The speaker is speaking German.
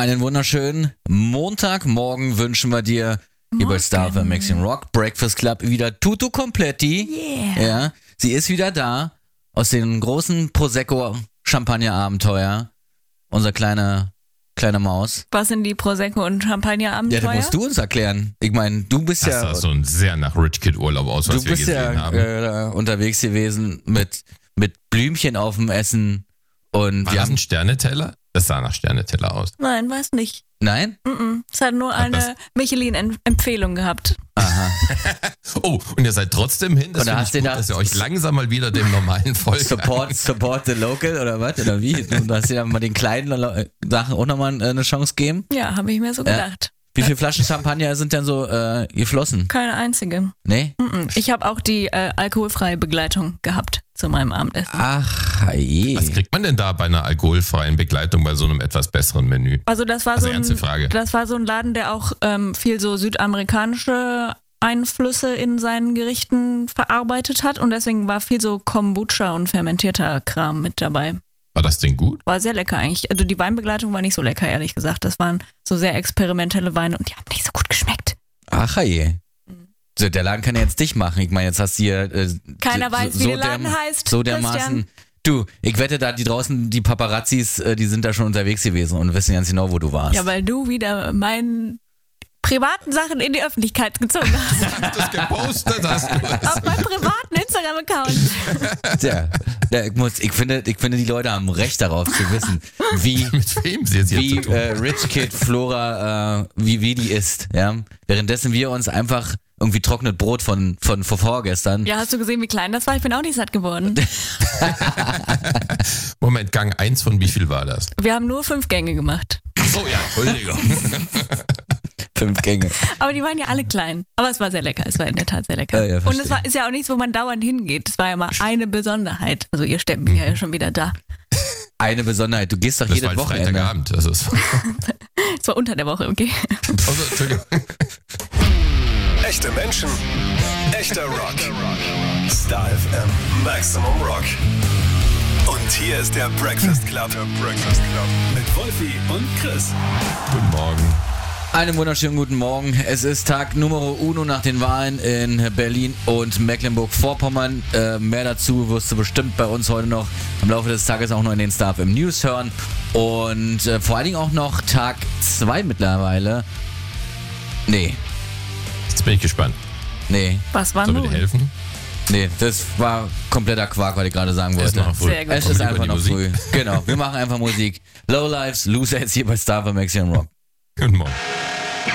Einen wunderschönen Montagmorgen wünschen wir dir hier bei Star FM Maximum Rock Breakfast Club wieder Tutu Kompletti. Yeah. Ja, sie ist wieder da aus den großen Prosecco Champagner Abenteuer. Unser kleine Maus. Was sind die Prosecco und Champagner-Abenteuer? Ja, das musst du uns erklären. Ich meine, du bist Das sah so ein sehr nach Rich Kid Urlaub aus, was du wir bist gesehen ja haben. Unterwegs gewesen mit Blümchen auf dem Essen und War wir das haben ein Sterneteller? Das sah nach Sterneteller aus. Nein, weiß nicht. Nein? Es hat nur eine Michelin-Empfehlung gehabt. Aha. Oh, und ihr seid trotzdem hin? Das Und da finde hast ich du gut, da- dass ihr euch langsam mal wieder dem normalen Volk Support the local oder was? Oder wie? Du hast dir dann mal den kleinen Sachen auch nochmal eine Chance geben. Ja, habe ich mir so gedacht. Wie viele Flaschen Champagner sind denn so geflossen? Keine einzige. Nee? Ich habe auch die alkoholfreie Begleitung gehabt zu meinem Abendessen. Ach je. Was kriegt man denn da bei einer alkoholfreien Begleitung bei so einem etwas besseren Menü? Also das war Also so ernste Frage. Das war so ein Laden, der auch viel so südamerikanische Einflüsse in seinen Gerichten verarbeitet hat und deswegen war viel so Kombucha und fermentierter Kram mit dabei. War das Ding gut? War sehr lecker eigentlich. Also die Weinbegleitung war nicht so lecker, ehrlich gesagt. Das waren so sehr experimentelle Weine und die haben nicht so gut geschmeckt. Ach je. So, der Laden kann ja jetzt dich machen. Ich meine, jetzt hast du hier Keiner weiß, wie der Laden heißt, So dermaßen. Christian. Du, ich wette da, die draußen, die Paparazzis, die sind da schon unterwegs gewesen und wissen ganz genau, wo du warst. Ja, weil du wieder meinen privaten Sachen in die Öffentlichkeit gezogen hast. Das gepostet hast du es. Auf meinem privaten Instagram-Account. Tja, ich finde, die Leute haben Recht darauf zu wissen, wie Mit wem sie jetzt hier wie zu tun? Rich Kid Flora, wie die ist. Ja? Währenddessen wir uns einfach irgendwie trockenes Brot von vorgestern. Ja, hast du gesehen, wie klein das war? Ich bin auch nicht satt geworden. Moment, Gang 1 von wie viel war das? Wir haben nur 5 Gänge gemacht. Oh ja, Entschuldigung. 5 Gänge. Aber die waren ja alle klein. Aber es war sehr lecker. Es war in der Tat sehr lecker. Ja, und es ist ja auch nichts, wo man dauernd hingeht. Es war ja mal eine Besonderheit. Also ihr Steppen bin ja schon wieder da. Eine Besonderheit, du gehst doch Das jedes war ein Wochenende. Freitagabend. Also es Es war unter der Woche, okay. also, Entschuldigung. Echte Menschen, echter Rock. Star FM Maximum Rock. Und hier ist der Breakfast Club. Mit Wolfi und Chris. Guten Morgen. Einen wunderschönen guten Morgen. Es ist Tag Numero Uno nach den Wahlen in Berlin und Mecklenburg-Vorpommern. Mehr dazu wirst du bestimmt bei uns heute noch im Laufe des Tages auch noch in den Star FM News hören. Und vor allen Dingen auch noch Tag 2 mittlerweile. Nee. Jetzt bin ich gespannt. Was war Sollen wir dir nun? helfen? Nee, das war kompletter Quark, was ich gerade sagen Er ist wollte. noch früh. Sehr gut. Es Kommen ist wir einfach lieber noch in die früh. Genau, wir machen einfach Musik. Low Lives, Loser jetzt hier bei Star FM Maximum Rock. Guten Morgen.